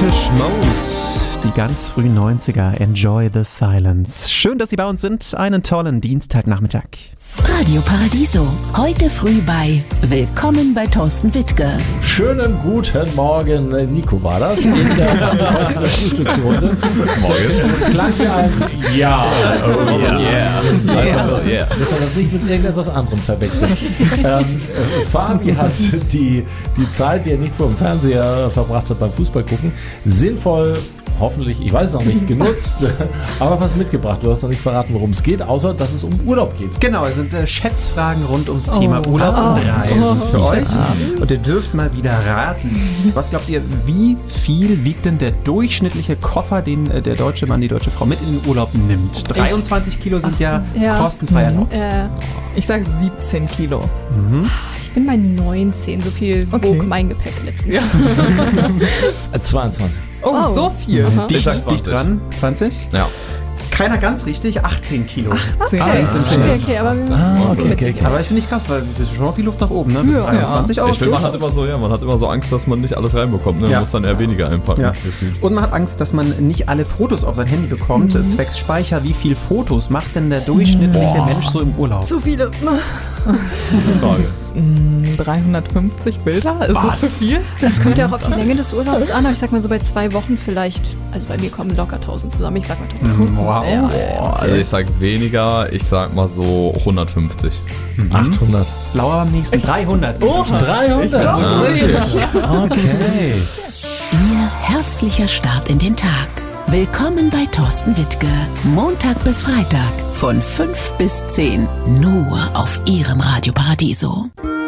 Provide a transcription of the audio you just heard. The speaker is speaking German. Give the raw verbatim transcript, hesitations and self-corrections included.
Depeche Mode, die ganz frühen neunziger, Enjoy the Silence. Schön, dass Sie bei uns sind, einen tollen Dienstagnachmittag. Radio Paradiso, heute früh bei Willkommen bei Thorsten Wittke. Schönen guten Morgen, Nico war das, in der, in der Frühstücksrunde. Morgen. Das klang wie ein Ja. Oh, yeah. Yeah. Dass, man das, yeah. dass man das nicht mit irgendetwas anderem verwechselt. ähm, Fabi hat die, die Zeit, die er nicht vor dem Fernseher verbracht hat beim Fußball gucken, sinnvoll, hoffentlich, ich weiß es noch nicht, genutzt, aber was mitgebracht. Du hast noch nicht verraten, worum es geht, außer dass es um Urlaub geht. Genau, es sind äh, Schätzfragen rund ums oh. Thema Urlaub oh. und Reisen oh. für euch. Ja. Und ihr dürft mal wieder raten. Was glaubt ihr, wie viel wiegt denn der durchschnittliche Koffer, den äh, der deutsche Mann, die deutsche Frau mit in den Urlaub nimmt? dreiundzwanzig Kilo sind ja, ja. kostenfrei erlaubt. Äh, ich sage siebzehn Kilo. Mhm. Ich bin bei neunzehn, so viel okay. wog mein Gepäck letztens. Ja. zweiundzwanzig. Oh, oh, so viel. Mhm. Dicht, dicht dran, zwanzig? Ja. Keiner ganz richtig, achtzehn Kilo. achtzehn, ah, okay. okay, okay, aber, ah, okay, okay, okay. aber ich finde nicht krass, weil es ist schon noch viel Luft nach oben, ne? Bis ja, dreiundzwanzig ja. auch. Ich finde, man hat immer so, ja, man hat immer so Angst, dass man nicht alles reinbekommt, ne? Man ja. muss dann eher weniger einpacken. Ja. Und man hat Angst, dass man nicht alle Fotos auf sein Handy bekommt, mhm. zwecks Speicher. Wie viele Fotos macht denn der durchschnittliche Boah. Mensch so im Urlaub? Zu viele. Gute Frage. dreihundertfünfzig Bilder? Ist Was? das zu viel? Das kommt ja auch auf die Länge des Urlaubs an. Aber ich sag mal so bei zwei Wochen vielleicht, also bei mir kommen locker tausend zusammen. Ich sag mal tausend. Wow. Ja, ja, ja. Also ich sag weniger, ich sag mal so hundertfünfzig. Mhm. achthundert. Laura am nächsten. dreihundert. Oh, dreihundert. Ja, okay. okay. Ihr herzlicher Start in den Tag. Willkommen bei Thorsten Wittke. Montag bis Freitag von fünf bis zehn. Nur auf Ihrem Radio Paradiso.